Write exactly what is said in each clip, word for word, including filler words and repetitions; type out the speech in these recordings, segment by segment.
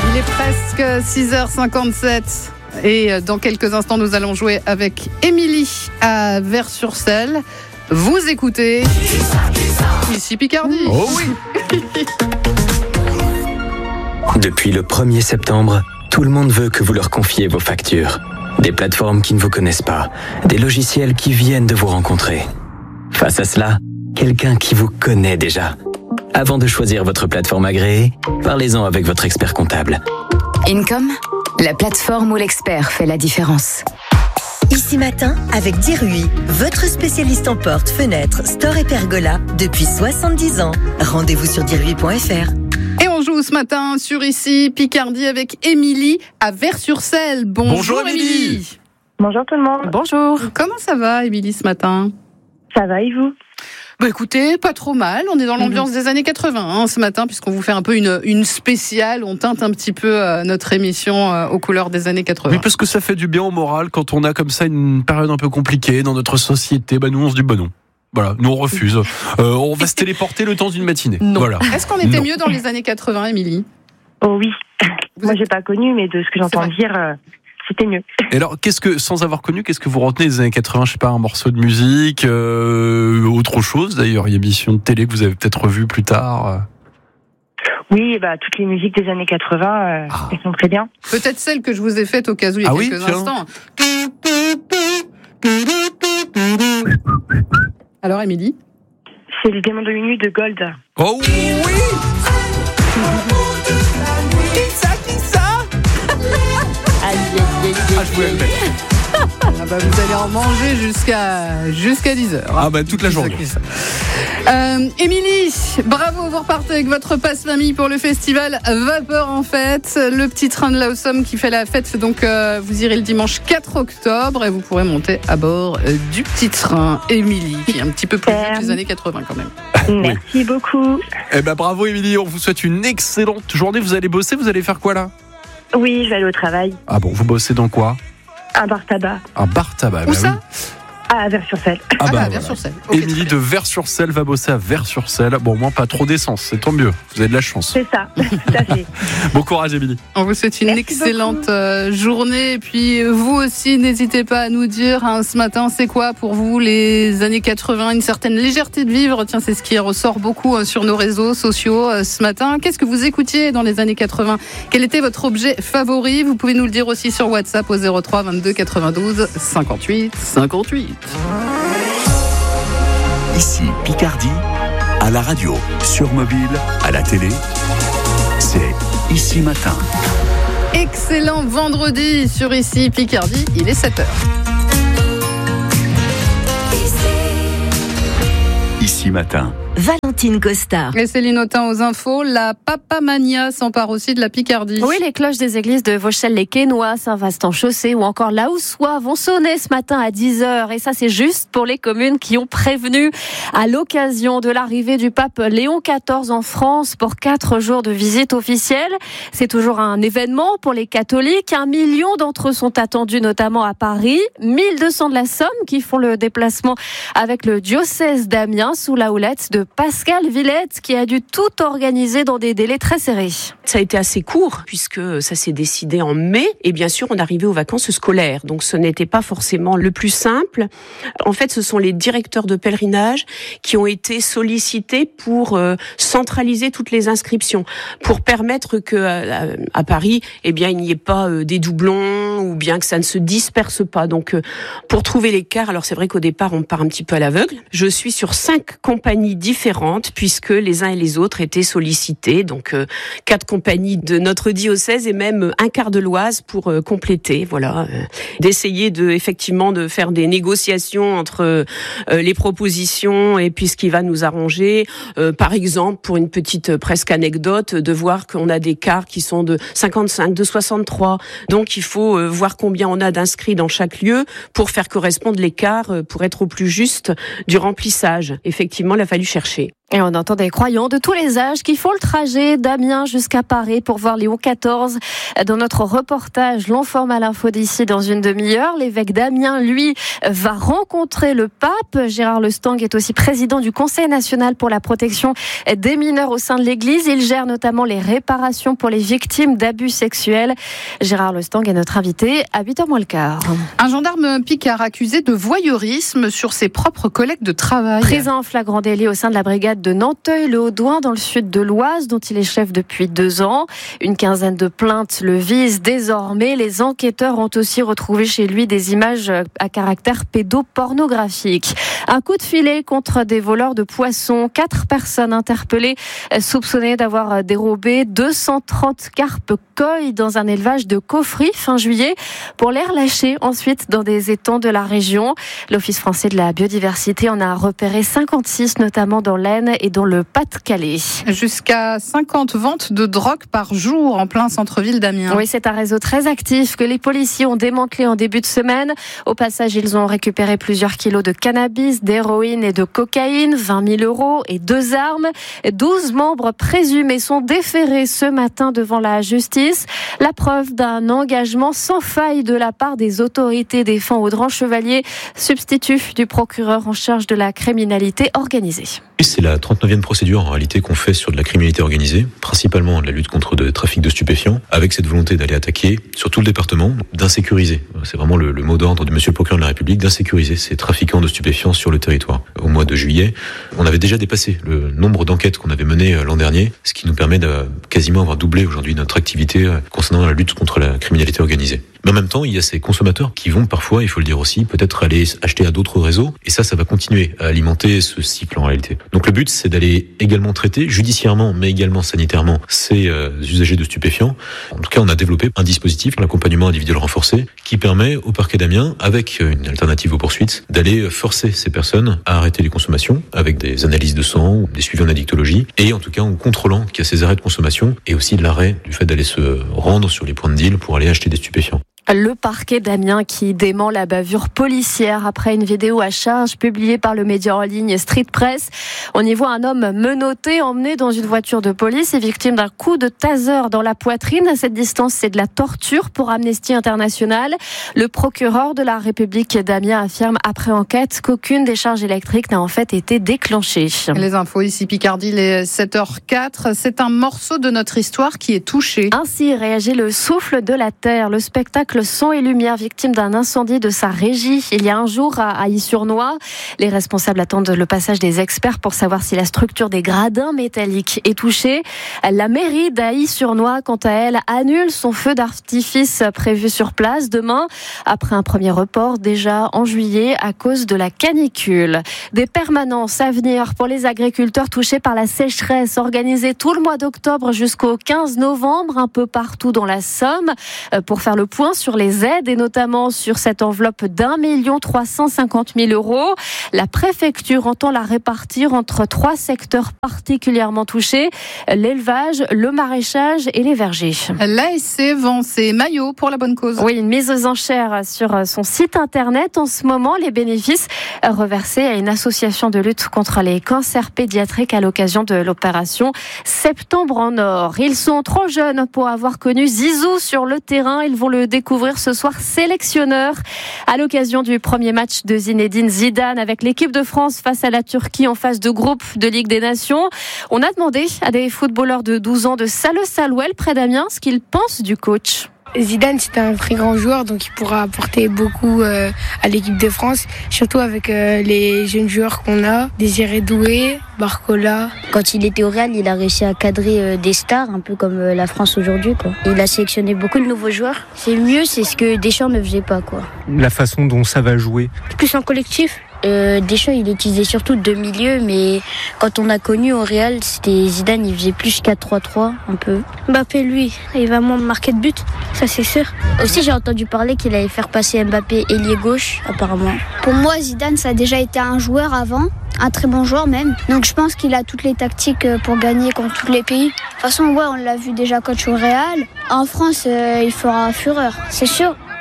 Il est presque six heures cinquante-sept et dans quelques instants, nous allons jouer avec Émilie à Vers-sur-Selle. Vous écoutez ici Picardie. Oh oui. Depuis le premier septembre, tout le monde veut que vous leur confiez vos factures. Des plateformes qui ne vous connaissent pas, des logiciels qui viennent de vous rencontrer. Face à cela, quelqu'un qui vous connaît déjà. Avant de choisir votre plateforme agréée, parlez-en avec votre expert comptable. Income, la plateforme où l'expert fait la différence. Ici Matin, avec Dirui, votre spécialiste en portes, fenêtres, store et pergola depuis soixante-dix ans. Rendez-vous sur dirui point f r. Et on joue ce matin sur ici Picardie avec Émilie à Vers-sur-Selle. Bonjour, Bonjour Émilie. Bonjour tout le monde. Bonjour. Comment ça va, Émilie, ce matin? Ça va et vous? Bah écoutez, pas trop mal. On est dans l'ambiance mmh. des années quatre-vingts hein, ce matin, puisqu'on vous fait un peu une, une spéciale. On teinte un petit peu euh, notre émission euh, aux couleurs des années quatre-vingts. Oui, parce que ça fait du bien au moral quand on a comme ça une période un peu compliquée dans notre société. Bah nous, on se dit bah non. Voilà, nous on refuse. Euh, on va se téléporter le temps d'une matinée. Non. Voilà. Est-ce qu'on était non. mieux dans les années quatre-vingts, Émilie? Oh oui. Vous Moi, êtes... j'ai pas connu, mais de ce que j'entends dire, euh, c'était mieux. Et alors, qu'est-ce que, sans avoir connu, qu'est-ce que vous retenez des années quatre-vingts? Je sais pas, un morceau de musique, euh, autre chose d'ailleurs, une émission de télé que vous avez peut-être revue plus tard. Oui, bah toutes les musiques des années quatre-vingts, euh, ah. elles sont très bien. Peut-être celle que je vous ai faite au cas où il y a ah quelques oui, instants. Alors, Émilie? C'est les démons de minuit de Gold. Oh oui. Qui ça, qui ça? Aïe, aïe, aïe, ah, je voulais le mettre. Ah bah vous allez en manger jusqu'à jusqu'à dix heures. Ah bah toute la journée. Euh, Émilie, bravo, vous repartez avec votre passe famille pour le festival Vapeur en fête, le petit train de l'Awesome qui fait la fête. Donc euh, vous irez le dimanche quatre octobre et vous pourrez monter à bord euh, du petit train. Émilie, qui est un petit peu plus vieux que les années quatre-vingts quand même. Merci oui. beaucoup. Eh ben bravo Émilie, on vous souhaite une excellente journée. Vous allez bosser, vous allez faire quoi là? Oui, je vais aller au travail. Ah bon, vous bossez dans quoi? Un bar tabac. Un bar tabac. Où bah ça oui. Ah, à Vers-sur-Selle. Ah, ah bah, bah, à Vers-sur-Selle. Okay, Émilie de Vers-sur-Selle va bosser à Vers-sur-Selle. Bon, au moins pas trop d'essence, c'est tant mieux. Vous avez de la chance. C'est ça, tout à fait. Bon courage Émilie. On vous souhaite une Merci excellente beaucoup. journée. Et puis vous aussi, n'hésitez pas à nous dire hein, ce matin, c'est quoi pour vous les années quatre-vingts? Une certaine légèreté de vivre. Tiens, c'est ce qui ressort beaucoup hein, sur nos réseaux sociaux euh, ce matin. Qu'est-ce que vous écoutiez dans les années quatre-vingts? Quel était votre objet favori? Vous pouvez nous le dire aussi sur WhatsApp au zéro trois vingt-deux quatre-vingt-douze cinquante-huit cinquante-huit. Ici Picardie, à la radio, sur mobile, à la télé, c'est Ici Matin. Excellent vendredi sur Ici Picardie, il est sept heures. Ici Matin. Valentine Costa. Et Céline Autain aux infos, la papamania s'empare aussi de la Picardie. Oui, les cloches des églises de Vauchelles-les-Quesnois, Saint-Vincent-Chaussée ou encore La Houssoie vont sonner ce matin à dix heures. Et ça, c'est juste pour les communes qui ont prévenu à l'occasion de l'arrivée du pape Léon quatorze en France pour quatre jours de visite officielle. C'est toujours un événement pour les catholiques. Un million d'entre eux sont attendus, notamment à Paris. mille deux cents de la Somme qui font le déplacement avec le diocèse d'Amiens sous la houlette de Pascal Villette qui a dû tout organiser dans des délais très serrés. Ça a été assez court puisque ça s'est décidé en mai et bien sûr on arrivait aux vacances scolaires. Donc ce n'était pas forcément le plus simple. En fait, ce sont les directeurs de pèlerinage qui ont été sollicités pour euh, centraliser toutes les inscriptions, pour permettre que à, à Paris, eh bien il n'y ait pas euh, des doublons ou bien que ça ne se disperse pas. Donc euh, pour trouver l'écart, alors c'est vrai qu'au départ on part un petit peu à l'aveugle. Je suis sur cinq compagnies différentes puisque les uns et les autres étaient sollicités. Donc euh, quatre compagnies de notre diocèse et même un quart de l'Oise pour euh, compléter. Voilà, euh, d'essayer de effectivement de faire des négociations entre euh, les propositions et puis ce qui va nous arranger. Euh, par exemple, pour une petite euh, presque anecdote, de voir qu'on a des quarts qui sont de cinquante-cinq, de soixante-trois. Donc il faut euh, voir combien on a d'inscrits dans chaque lieu pour faire correspondre l'écart, euh, pour être au plus juste du remplissage. Effectivement, il a fallu chercher. Et on entend des croyants de tous les âges qui font le trajet d'Amiens jusqu'à Paris pour voir Léon quatorze. Dans notre reportage, l'on forme à l'info d'ici dans une demi-heure. L'évêque d'Amiens, lui, va rencontrer le pape. Gérard Lestang est aussi président du Conseil national pour la protection des mineurs au sein de l'Église. Il gère notamment les réparations pour les victimes d'abus sexuels. Gérard Lestang est notre invité à huit heures moins le quart. Un gendarme picard accusé de voyeurisme sur ses propres collègues de travail. Présent en flagrant délit au sein de la brigade de Nanteuil-le-Haudouin dans le sud de l'Oise, dont il est chef depuis deux ans. Une quinzaine de plaintes le visent désormais. Les enquêteurs ont aussi retrouvé chez lui des images à caractère pédopornographique. Un coup de filet contre des voleurs de poissons. Quatre personnes interpellées, soupçonnées d'avoir dérobé deux cent trente carpes koi dans un élevage de Coffry fin juillet pour les relâcher ensuite dans des étangs de la région. L'Office français de la biodiversité en a repéré cinquante-six, notamment dans l'Aisne et dans le Pas-de-Calais. Jusqu'à cinquante ventes de drogue par jour en plein centre-ville d'Amiens. Oui, c'est un réseau très actif que les policiers ont démantelé en début de semaine. Au passage, ils ont récupéré plusieurs kilos de cannabis, d'héroïne et de cocaïne, vingt mille euros et deux armes. douze membres présumés sont déférés ce matin devant la justice. La preuve d'un engagement sans faille de la part des autorités, défend Audran Chevalier, substitut du procureur en charge de la criminalité organisée. C'est la trente-neuvième procédure en réalité qu'on fait sur de la criminalité organisée, principalement de la lutte contre le trafic de stupéfiants, avec cette volonté d'aller attaquer sur tout le département, d'insécuriser. C'est vraiment le, le mot d'ordre de monsieur le procureur de la République, d'insécuriser ces trafiquants de stupéfiants sur le territoire. Au mois de juillet, on avait déjà dépassé le nombre d'enquêtes qu'on avait menées l'an dernier, ce qui nous permet de quasiment avoir doublé aujourd'hui notre activité concernant la lutte contre la criminalité organisée. Mais en même temps, il y a ces consommateurs qui vont parfois, il faut le dire aussi, peut-être aller acheter à d'autres réseaux, et ça, ça va continuer à alimenter ce cycle en réalité. Donc le but, c'est d'aller également traiter judiciairement, mais également sanitairement, ces euh, usagers de stupéfiants. En tout cas, on a développé un dispositif, l'accompagnement individuel renforcé, qui permet au parquet d'Amiens, avec une alternative aux poursuites, d'aller forcer ces personnes à arrêter les consommations, avec des analyses de sang ou des suivis en addictologie, et en tout cas en contrôlant qu'il y a ces arrêts de consommation, et aussi l'arrêt du fait d'aller se rendre sur les points de deal pour aller acheter des stupéfiants. Le parquet d'Amiens qui dément la bavure policière après une vidéo à charge publiée par le média en ligne Street Press. On y voit un homme menotté, emmené dans une voiture de police et victime d'un coup de taser dans la poitrine. À cette distance, c'est de la torture pour Amnesty International. Le procureur de la République d'Amiens affirme après enquête qu'aucune décharge électrique n'a en fait été déclenchée. Les infos ici Picardie, les sept heures quatre. C'est un morceau de notre histoire qui est touché. Ainsi réagit le souffle de la terre, le spectacle Son et Lumière, victime d'un incendie de sa régie il y a un jour à Ailly-sur-Noix. Les responsables attendent le passage des experts pour savoir si la structure des gradins métalliques est touchée. La mairie d'Ailly-sur-Noix, quant à elle, annule son feu d'artifice prévu sur place demain, après un premier report déjà en juillet à cause de la canicule. Des permanences à venir pour les agriculteurs touchés par la sécheresse, organisées tout le mois d'octobre jusqu'au quinze novembre, un peu partout dans la Somme, pour faire le point sur les aides et notamment sur cette enveloppe d'un million trois cent cinquante mille euros. La préfecture entend la répartir entre trois secteurs particulièrement touchés, l'élevage, le maraîchage et les vergers. L'A S C vend ses maillots pour la bonne cause. Oui, une mise aux enchères sur son site internet. En ce moment, les bénéfices reversés à une association de lutte contre les cancers pédiatriques à l'occasion de l'opération Septembre en Or. Ils sont trop jeunes pour avoir connu Zizou sur le terrain. Ils vont le découvrir ce soir sélectionneur à l'occasion du premier match de Zinedine Zidane avec l'équipe de France face à la Turquie en phase de groupe de Ligue des Nations. On a demandé à des footballeurs de douze ans de Salleux-Salouel près d'Amiens ce qu'ils pensent du coach. Zidane, c'est un très grand joueur, donc il pourra apporter beaucoup euh, à l'équipe de France, surtout avec euh, les jeunes joueurs qu'on a, Désiré Doué, Barcola. Quand il était au Real, il a réussi à cadrer euh, des stars, un peu comme euh, la France aujourd'hui, quoi. Il a sélectionné beaucoup de nouveaux joueurs. C'est mieux, c'est ce que Deschamps ne faisait pas, quoi. La façon dont ça va jouer. Plus en collectif. Euh, Deschamps, il utilisait surtout deux milieux, mais quand on a connu au Real, c'était Zidane, il faisait plus quatre trois trois, un peu. Mbappé, lui, il va moins marquer de buts, ça c'est sûr. Aussi, j'ai entendu parler qu'il allait faire passer Mbappé ailier gauche, apparemment. Pour moi, Zidane, ça a déjà été un joueur avant, un très bon joueur même. Donc je pense qu'il a toutes les tactiques pour gagner contre tous les pays. De toute façon, ouais, on l'a vu déjà coach au Real. En France, euh, il fera fureur, c'est sûr.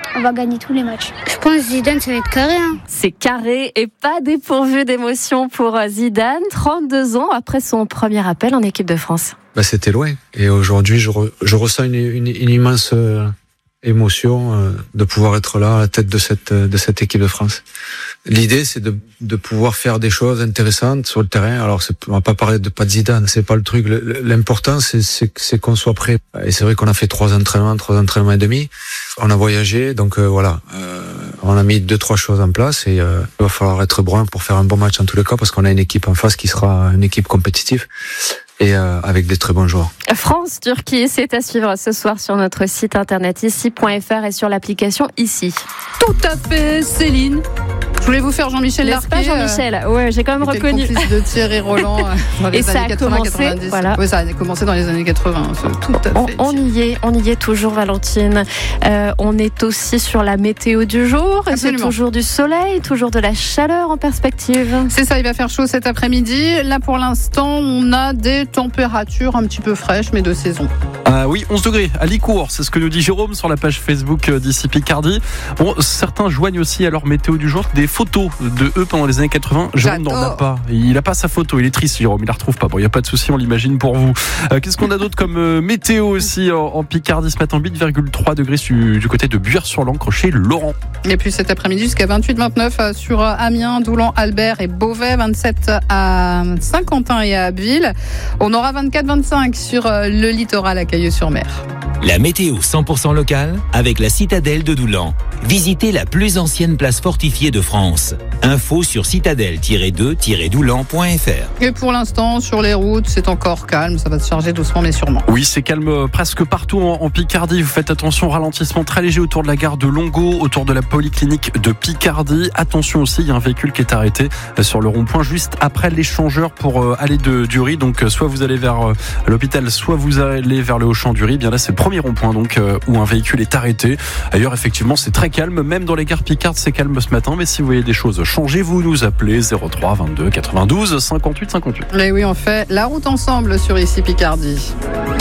on va gagner tous les matchs. Je pense que Zidane, ça va être carré. Hein. C'est carré et pas dépourvu d'émotion pour Zidane, trente-deux ans après son premier appel en équipe de France. Bah, c'était loin. Et aujourd'hui, je, re, je ressens une, une, une immense euh, émotion euh, de pouvoir être là à la tête de cette, de cette équipe de France. L'idée, c'est de, de pouvoir faire des choses intéressantes sur le terrain. Alors, c'est, on va pas parler de pas de Zidane, c'est pas le truc. L'important, c'est, c'est, c'est qu'on soit prêt. Et c'est vrai qu'on a fait trois entraînements, trois entraînements et demi. On a voyagé, donc euh, voilà. Euh, on a mis deux, trois choses en place et euh, il va falloir être brun pour faire un bon match en tous les cas parce qu'on a une équipe en face qui sera une équipe compétitive. Et euh, avec des très bons joueurs. France-Turquie, c'est à suivre ce soir sur notre site internet ici point f r et sur l'application ici. Tout à fait, Céline. Je voulais vous faire Jean-Michel N'est-ce pas Larquet. Jean-Michel, euh, ouais, j'ai quand même reconnu. Le complice de Thierry Roland dans les et années ça a quatre-vingts commencé, quatre-vingt-dix. voilà. Oui, ça a commencé dans les années quatre-vingts. Tout à on, fait. On y est, on y est toujours, Valentine. Euh, on est aussi sur la météo du jour. Et c'est toujours du soleil, toujours de la chaleur en perspective. C'est ça, il va faire chaud cet après-midi. Là, pour l'instant, on a des températures un petit peu fraîches, mais de saison. Ah oui, onze degrés à Licourt, c'est ce que nous dit Jérôme sur la page Facebook d'ici Picardie. Bon, certains joignent aussi à leur météo du jour des photos de eux pendant les années quatre-vingts. Jérôme n'en a pas. Il n'a pas sa photo, il est triste, Jérôme, il la retrouve pas. Bon, il n'y a pas de souci, on l'imagine pour vous. Euh, qu'est-ce qu'on a d'autre comme euh, météo aussi en, en Picardie ce matin? Huit virgule trois degrés du, du côté de Buire-sur-l'Ancre chez Laurent. Et puis cet après-midi jusqu'à vingt-huit vingt-neuf sur Amiens, Doulan, Albert et Beauvais, vingt-sept à Saint-Quentin et à Abbeville. On aura vingt-quatre vingt-cinq sur le littoral à Cailleux-sur-Mer. La météo cent pour cent locale avec la citadelle de Doulan. Visitez la plus ancienne place fortifiée de France. Info sur citadelle tiret deux tiret doulan point f r. Et pour l'instant, sur les routes, c'est encore calme. Ça va se charger doucement mais sûrement. Oui, c'est calme presque partout en, en Picardie. Vous faites attention, ralentissement très léger autour de la gare de Longo, autour de la polyclinique de Picardie. Attention aussi, il y a un véhicule qui est arrêté sur le rond-point juste après l'échangeur pour aller de Dury. Donc soit vous allez vers l'hôpital, soit vous allez vers le Auchan-Dury. Bien là, c'est le premier rond-point donc où un véhicule est arrêté. Ailleurs, effectivement, c'est très calme. Même dans les gares Picardes, c'est calme ce matin. Mais si vous voyez des choses changer, vous nous appelez zéro trois vingt-deux quatre-vingt-douze cinquante-huit cinquante-huit. Et oui, on fait la route ensemble sur Ici Picardie.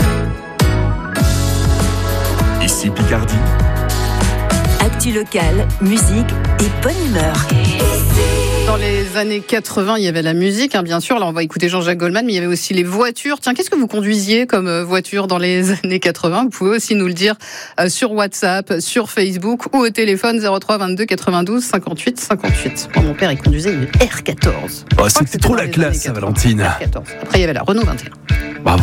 Ici Picardie. Actu locale, musique et bonne humeur. Dans les années quatre-vingts, il y avait la musique, hein, bien sûr. Là, on va écouter Jean-Jacques Goldman, mais il y avait aussi les voitures. Tiens, qu'est-ce que vous conduisiez comme voiture dans les années quatre-vingts? Vous pouvez aussi nous le dire euh, sur WhatsApp, sur Facebook ou au téléphone zéro trois vingt-deux quatre-vingt-douze cinquante-huit cinquante-huit. Moi, mon père, il conduisait une R quatorze. Oh, c'était trop la classe, ça, Valentine. R quatorze. Après, il y avait la Renault vingt et un.